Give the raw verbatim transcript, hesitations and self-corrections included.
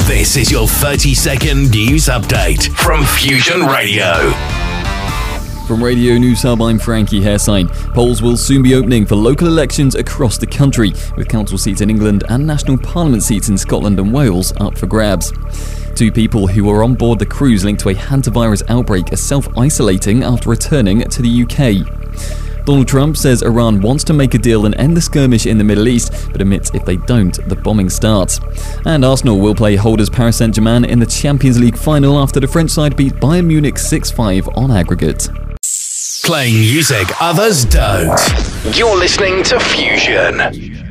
This is your thirty second news update from Fusion Radio. From Radio News Hub, I'm Frankie Hairsine. Polls will soon be opening for local elections across the country, with council seats in England and national parliament seats in Scotland and Wales up for grabs. Two people who were on board the cruise linked to a hantavirus outbreak are self-isolating after returning to the U K. Donald Trump says Iran wants to make a deal and end the skirmish in the Middle East, but admits if they don't, the bombing starts. And Arsenal will play holders Paris Saint-Germain in the Champions League final after the French side beat Bayern Munich six five on aggregate. Playing music others don't. You're listening to Fusion.